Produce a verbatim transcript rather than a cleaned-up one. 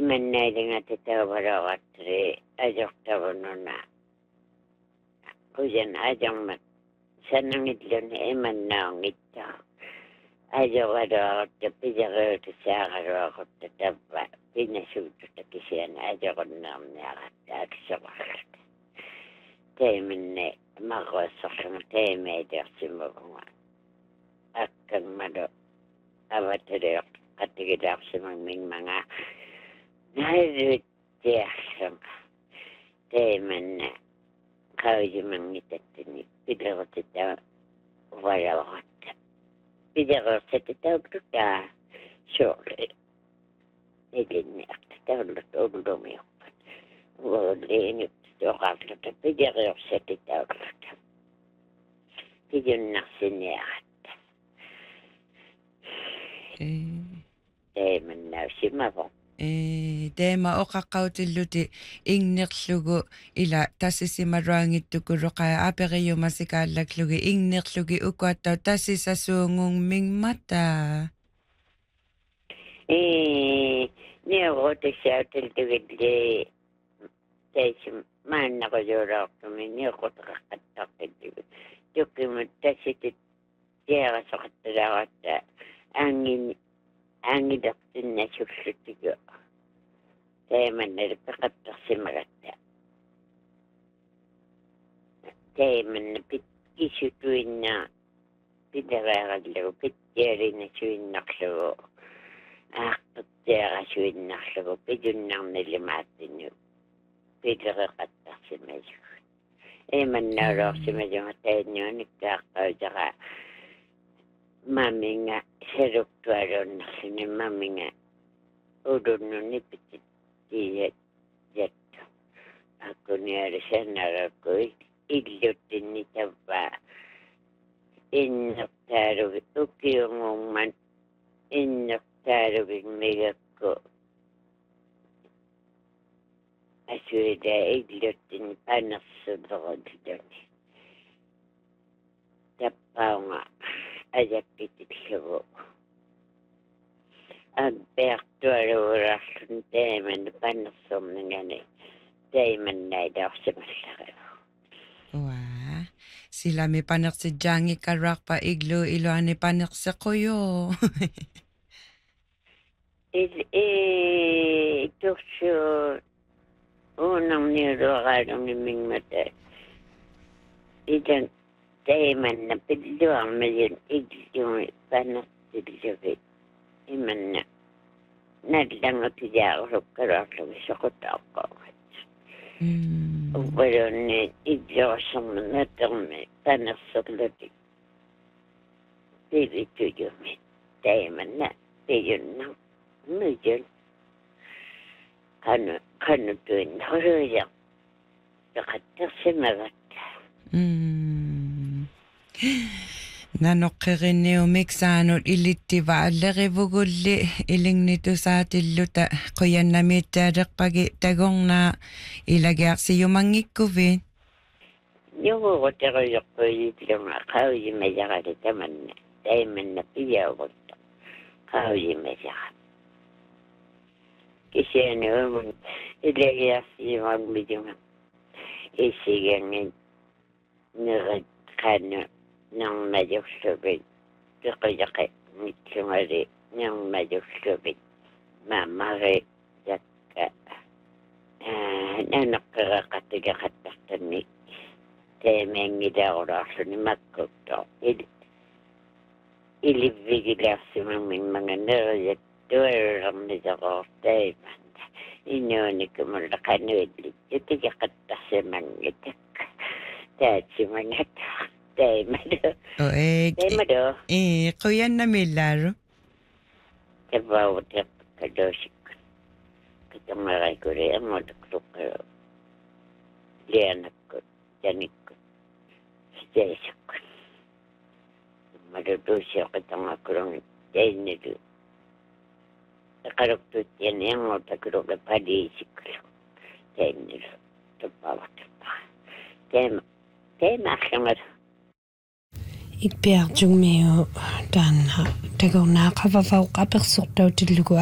imannailinga tatavaragatri ajortavununa kujan ajangmat sanangidluni imannaungitta ajogaraagatta pijageerta saagaruagutta tabba pinasuututa kisiana ajorunnaarniagatta akisaqarta teiminne maquassarlunga teimeetersimugunga akkangmalo avateriaq qattigilaarsimang mingmanga nairuittiarlunga teimanna qaujimangitattini pilerutita valavatta pilerutita shorle elinniarta taullut ullumiupat uulliinut toqarluta pilerutita ulluta pijunnarsiниaratta teimanna simavon Eh, teema oqaqqautilluti ingnerlugu ila tassisimaruangittukuruqa aperiumasikaalaklugi ingnerlugi ukuattau tassisasuungungmingmata. Eh, niurutisautiltugilli taisim maannaqujuraartumi niuqutaqaqqattaqtillugu tukkimut tassitit tiarasaqattalaaratta aangin aangidaqtinnasullutugu taimanna peqattarsimagatta taimanna pitkisutuinna pitavaarallugu pittialinasuinnarlugu aaqtuttiarasuinnarlugu pijunnarnillimaattinu pilereqattarsimajugu eimannauloorsimajuga tainnuunikkaaqpautaqa maminga seruktuarunnarsini maminga udunnuni pitittiiyat jattu akkuniarisannarakui illuttinni tappaa innertaarugi ukiungungman innertaarugin migakku asuida illuttinni panersullerudiduni tappaunga ajakkitillugu agbeartualuurarlun taiman pannersorningani taimannaidaorsimallaru Wah, silami panersijangi karaqpa iglu iluani panersequyo. il e tursu unang niluaralungi mingmata idan taimanna pilluarmayun iglumi panersillugi imanna nallangutijaarukkaruarlugi soqutaaqquugat uvalunni idluarsermannatermi panerserluti pivitujumi taimanna piyunna mujun qanu qanutuinnaruya peqattarsimagatta Nanoqqerinniumik saanut ilittiva allerivugulli ilingnitusaatilluta quyannamiittaareqpagi tagorna ilagiarsiumangikkuvin Yuguruteruyoqquyitluga qauyimajarali tamanna taimanna piyauqutta qauyimajarat kisianuumun ilagiarsiumanmijunga isigangin nerat qanu nangmajurlubit tiqiyaqi mitchungari nangmajurlubit mamari jakka nanaqqiraqatigaqqattartanni taimangidaurarluni makkukto il ilivvigilaarsimamingmanganeriyat tuarernernisoqortaimanta innuunikumullu qanuillit tutigaqqattarsimanggitak taatsimangata taimado O eh taimado eh quyannamillaru tabautek kadosik katamaraikuri amotukluqqiro lianakkut janikkut sijaisakku madutusiaqitangakkurungi tainnilu taqaruktuttiani angotakuruga padiisiklu tainnilu tapavatappa taima taima arlangat Ik bjergjung med den her. Det går nær, hva var for å